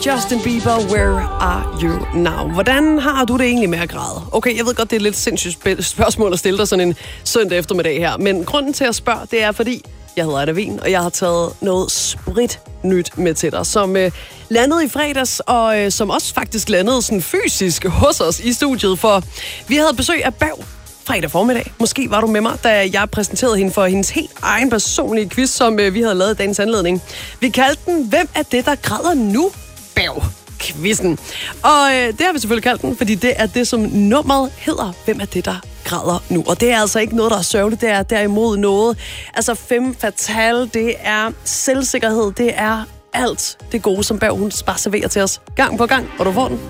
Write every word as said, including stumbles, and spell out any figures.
Justin Bieber, Where Are You Now? Hvordan har du det egentlig med at græde? Okay, jeg ved godt, det er et lidt sindssygt spørgsmål at stille dig sådan en søndag eftermiddag her, men grunden til at spørge, det er fordi, jeg hedder Anna Wien, og jeg har taget noget sprit nyt med til dig, som øh, landede i fredags, og øh, som også faktisk landede sådan fysisk hos os i studiet, for vi havde besøg af Berg fredag formiddag. Måske var du med mig, da jeg præsenterede hende for hendes helt egen personlige quiz, som øh, vi havde lavet i dagens anledning. Vi kaldte den, hvem er det, der græder nu? Berg. Quizzen. Og øh, det har vi selvfølgelig kaldt den, fordi det er det, som nummeret hedder. Hvem er det, der græder nu? Og det er altså ikke noget, der er sørgeligt. Det er derimod noget. Altså femme fatale, det er selvsikkerhed. Det er alt det gode, som Berg hun bare serverer til os gang på gang. Og du får den